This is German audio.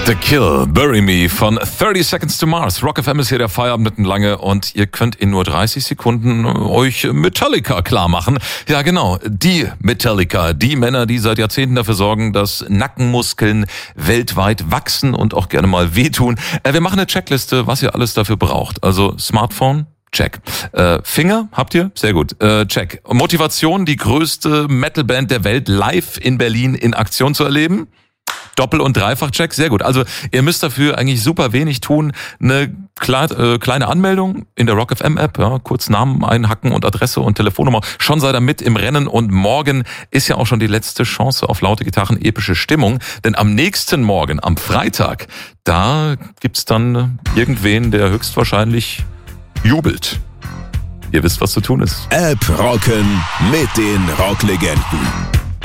The Kill, Bury Me von 30 Seconds to Mars. Rock FM ist hier der Feierabend lange und ihr könnt in nur 30 Sekunden euch Metallica klar machen. Ja genau, die Metallica, die Männer, die seit Jahrzehnten dafür sorgen, dass Nackenmuskeln weltweit wachsen und auch gerne mal wehtun. Wir machen eine Checkliste, was ihr alles dafür braucht. Also Smartphone, check. Finger, habt ihr? Sehr gut. Check. Motivation, die größte Metalband der Welt live in Berlin in Aktion zu erleben. Doppel- und Dreifach-Check, sehr gut. Also ihr müsst dafür eigentlich super wenig tun. Eine kleine Anmeldung in der Rock FM App, ja, kurz Namen einhacken und Adresse und Telefonnummer. Schon seid ihr mit im Rennen und morgen ist ja auch schon die letzte Chance auf laute Gitarren, epische Stimmung. Denn am nächsten Morgen, am Freitag, da gibt's dann irgendwen, der höchstwahrscheinlich jubelt. Ihr wisst, was zu tun ist. App rocken mit den Rocklegenden.